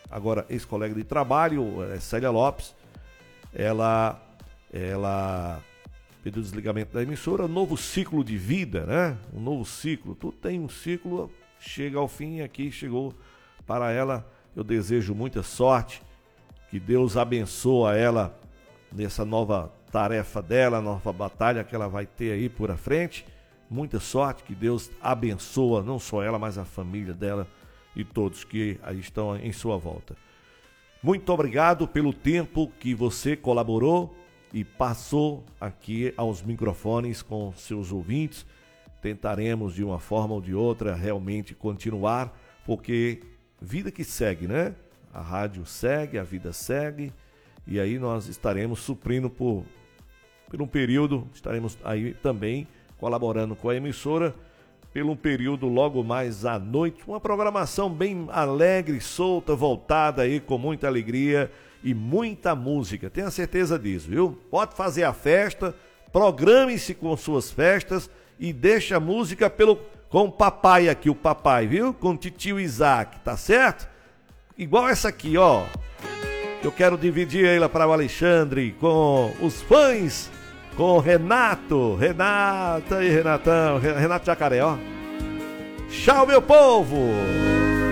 agora ex-colega de trabalho, Célia Lopes, ela pediu desligamento da emissora, novo ciclo de vida, né? Um novo ciclo, tudo tem um ciclo, chega ao fim, aqui chegou para ela. Eu desejo muita sorte, que Deus abençoe ela nessa nova tarefa dela, nova batalha que ela vai ter aí por a frente. Muita sorte, que Deus abençoe não só ela, mas a família dela e todos que aí estão em sua volta. Muito obrigado pelo tempo que você colaborou e passou aqui aos microfones com seus ouvintes. Tentaremos de uma forma ou de outra realmente continuar, porque vida que segue, né? A rádio segue, a vida segue, e aí nós estaremos suprindo por um período, estaremos aí também colaborando com a emissora pelo um período logo mais à noite, uma programação bem alegre, solta, voltada aí com muita alegria e muita música, tenha certeza disso, viu? Pode fazer a festa, programe-se com suas festas e deixa a música com o papai aqui, o papai, viu? Com o titio Isaac, tá certo? Igual essa aqui, ó. Eu quero dividir ela para o Alexandre com os fãs, com o Renato e Renatão, Renato Jacaré, ó. Tchau, meu povo!